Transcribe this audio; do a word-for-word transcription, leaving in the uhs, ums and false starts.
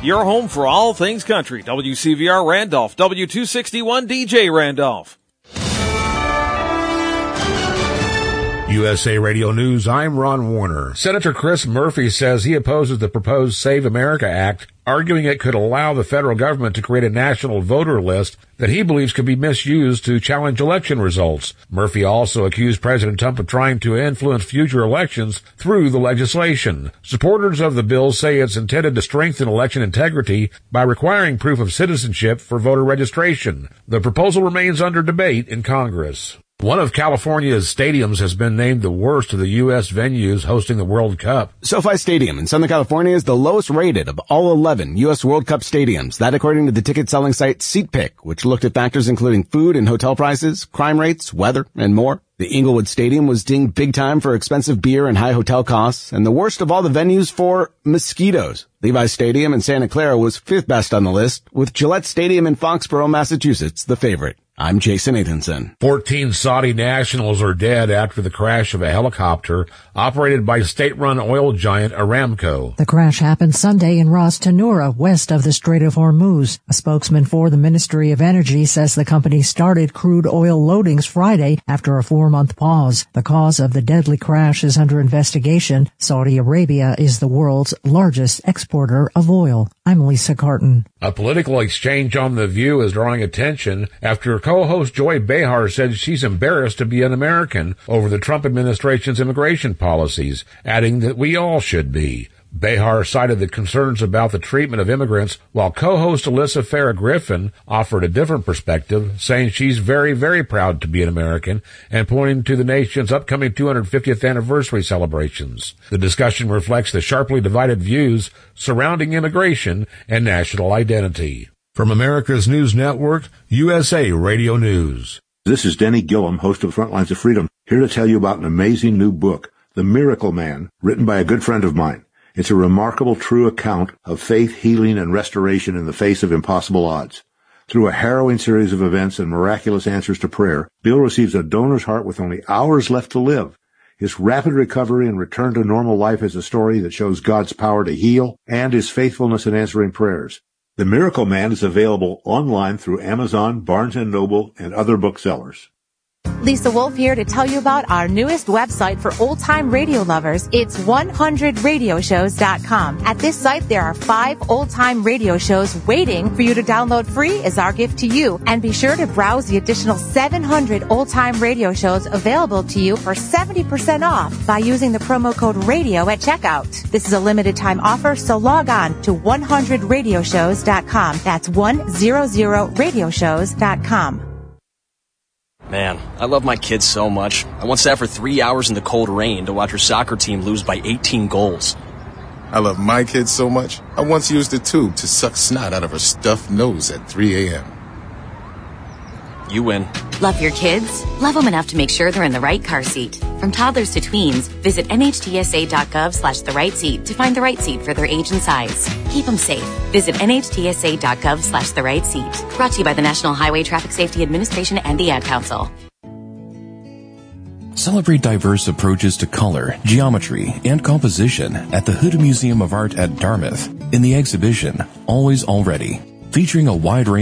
your home for all things country. W C V R Randolph, W two sixty-one D J Randolph. U S A Radio News, I'm Ron Warner. Senator Chris Murphy says he opposes the proposed Save America Act, arguing it could allow the federal government to create a national voter list that he believes could be misused to challenge election results. Murphy also accused President Trump of trying to influence future elections through the legislation. Supporters of the bill say it's intended to strengthen election integrity by requiring proof of citizenship for voter registration. The proposal remains under debate in Congress. One of California's stadiums has been named the worst of the U S venues hosting the World Cup. SoFi Stadium in Southern California is the lowest rated of all eleven U S World Cup stadiums. That according to the ticket selling site SeatPick, which looked at factors including food and hotel prices, crime rates, weather, and more. The Inglewood Stadium was dinged big time for expensive beer and high hotel costs, and the worst of all the venues for mosquitoes. Levi's Stadium in Santa Clara was fifth best on the list, with Gillette Stadium in Foxborough, Massachusetts, the favorite. I'm Jason Nathanson. Fourteen Saudi nationals are dead after the crash of a helicopter operated by state-run oil giant Aramco. The crash happened Sunday in Ras Tanura, west of the Strait of Hormuz. A spokesman for the Ministry of Energy says the company started crude oil loadings Friday after a four-month pause. The cause of the deadly crash is under investigation. Saudi Arabia is the world's largest exporter of oil. I'm Lisa Carton. A political exchange on The View is drawing attention after co-host Joy Behar said she's embarrassed to be an American over the Trump administration's immigration policies, adding that we all should be. Behar cited the concerns about the treatment of immigrants, while co-host Alyssa Farah Griffin offered a different perspective, saying she's very, very proud to be an American and pointing to the nation's upcoming two hundred fiftieth anniversary celebrations. The discussion reflects the sharply divided views surrounding immigration and national identity. From America's News Network, U S A Radio News. This is Denny Gillum, host of Frontlines of Freedom, here to tell you about an amazing new book, The Miracle Man, written by a good friend of mine. It's a remarkable, true account of faith, healing, and restoration in the face of impossible odds. Through a harrowing series of events and miraculous answers to prayer, Bill receives a donor's heart with only hours left to live. His rapid recovery and return to normal life is a story that shows God's power to heal and his faithfulness in answering prayers. The Miracle Man is available online through Amazon, Barnes and Noble, and other booksellers. Lisa Wolf here to tell you about our newest website for old-time radio lovers. It's one hundred radio shows dot com. At this site, there are five old-time radio shows waiting for you to download free as our gift to you. And be sure to browse the additional seven hundred old-time radio shows available to you for seventy percent off by using the promo code RADIO at checkout. This is a limited-time offer, so log on to one hundred radio shows dot com. That's one hundred radio shows dot com. Man, I love my kids so much. I once sat for three hours in the cold rain to watch her soccer team lose by eighteen goals. I love my kids so much, I once used a tube to suck snot out of her stuffed nose at three a.m. You win. Love your kids? Love them enough to make sure they're in the right car seat. From toddlers to tweens, visit N H T S A dot gov slash the right seat to find the right seat for their age and size. Keep them safe. Visit N H T S A dot gov slash the right seat. Brought to you by the National Highway Traffic Safety Administration and the Ad Council. Celebrate diverse approaches to color, geometry, and composition at the Hood Museum of Art at Dartmouth in the exhibition Always Already, featuring a wide range